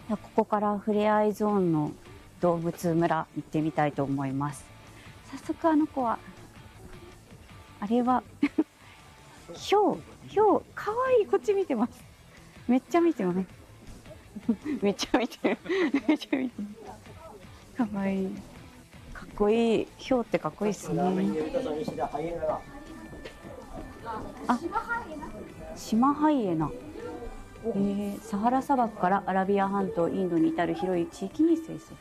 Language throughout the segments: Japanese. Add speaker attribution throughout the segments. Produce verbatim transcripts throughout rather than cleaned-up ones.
Speaker 1: ここからふれあいゾーンの動物村行ってみたいと思います。早速あの子はあれはヒョウ、ヒョウ、かわいい。こっち見てます。めっちゃ見てるね。めっちゃ見てる。めっちゃ見てる。かわいい。かっこいい。ヒョウってかっこいいですね。あ、シマハイエナ。えー、サハラ砂漠からアラビア半島、インドに至る広い地域に生息。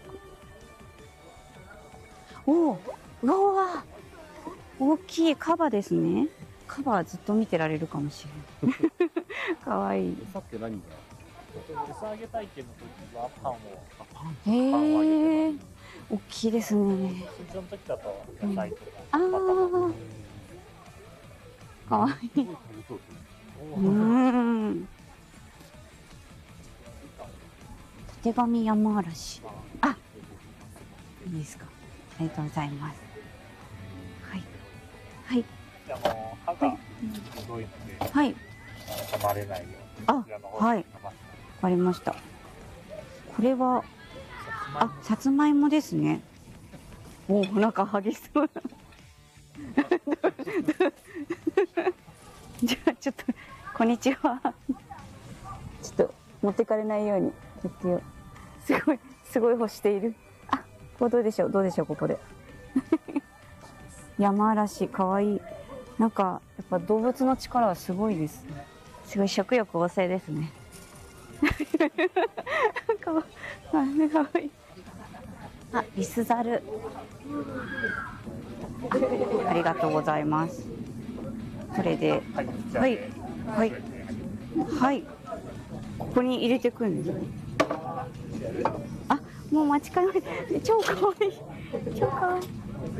Speaker 1: おお、うわー、大きいカバですね。カバはずっと見てられるかもしれない。かわいい。
Speaker 2: 餌って何が？餌あげ体験の時はパンを。パン。
Speaker 1: へえ、大きいですね。
Speaker 2: 出張の時だと野菜とか。
Speaker 1: ああ、かわいい。うん。たてがみ山嵐。あ、いいですか。ありがとうございます。はい。はい。
Speaker 2: じゃあもう歯が黒いので、
Speaker 1: はい。
Speaker 2: 噛まれないように。
Speaker 1: あ、はい。わかりました。これは、あ、さつまいもですね。おお、なんか激しそう。じゃあちょっとこんにちは。ちょっと持ってかれないようにやってよ。すごいすごい干している。あ、こうどうでしょうどうでしょうここで。山嵐かわいい。なんかやっぱ動物の力はすごいです。すごい食欲旺盛ですね。かわいい。かわいい。あ、リスザル。ありがとうございます。これで、はい、はい、はい、ここに入れてくんですね。あ、もう待ちかねて、超かわいい。超かわいい。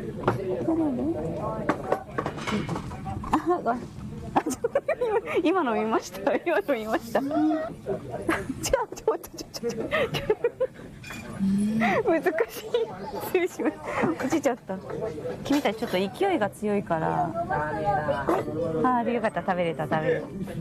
Speaker 1: あ、今の見ました。今の見ました。ちょ、ちょ、ちょ、ちょ、ちょ、難しい。失礼します。落ちちゃった。君たちちょっと勢いが強いから。ああ、よかった。食べれた、食べれ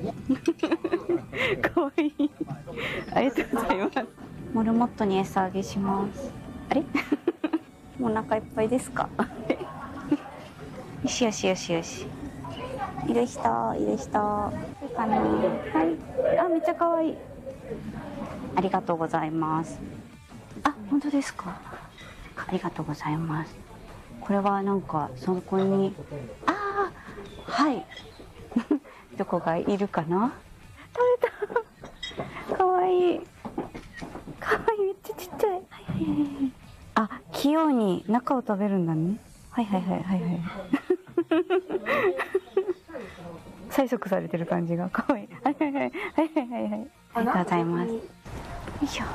Speaker 1: た。かわいい。ありがとうございます。モルモットに餌あげします。あれもうお腹いっぱいですか？よしよしよしよし。いる人、いる人。かな。はい。あ、めっちゃかわいい。ありがとうございます。あ、本当ですか。ありがとうございます。これはなんかそこに、ああ、はい。どこがいるかな。食べた。かわいい。かわいい。めっちゃちっちゃい。はいはいはい。あ、器用に中を食べるんだね。はいはいはいはいはい。催促されてる感じがかわいい。はいはいはいはいはいはい。ありがとうございます。よいしょ。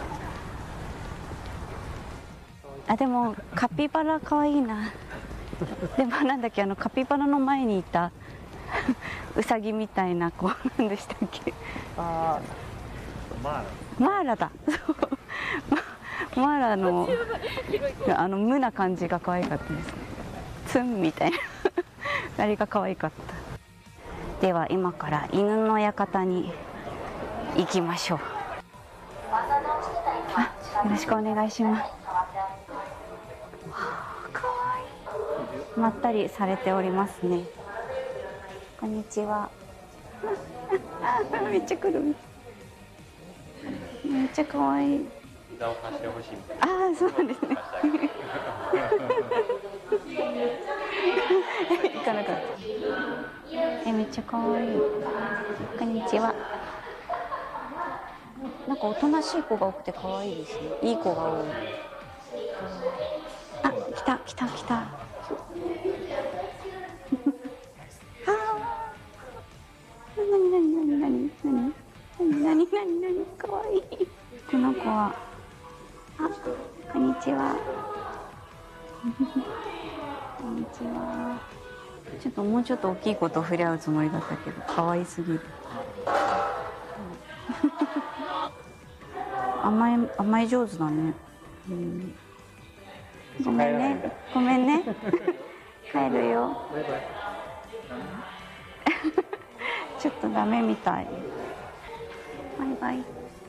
Speaker 1: あ、でもカピバラかわいいな。でもなんだっけ、あのカピバラの前にいたウサギみたいな子なんでしたっけ。あ
Speaker 2: マーラ。
Speaker 1: マーラだ。マーラのあの無な感じが可愛かったです。ツンみたいなあれが可愛かった。では今から犬の館に行きましょう。あ、よろしくお願いします。かわいい。まったりされておりますね。こんにちは。めっちゃ来る。めっちゃかわいい。
Speaker 2: 膝を貸してほしい。
Speaker 1: ああ、そうなんですね。行かなかった。え、めっちゃかわいい。こんにちは。なんかおとなしい子が多くて可愛いですね。いい子が多い。あ、来た来た来た。ああ。なになになになになになになになに可愛い。この子は。あ、こんにちは。こんにちは。ちょっともうちょっと大きい子と触れ合うつもりだったけど、可愛すぎる。甘え甘え上手だね。うん、ごめんね、ごめんね。帰るよ。ちょっとダメみたい。バイバイ。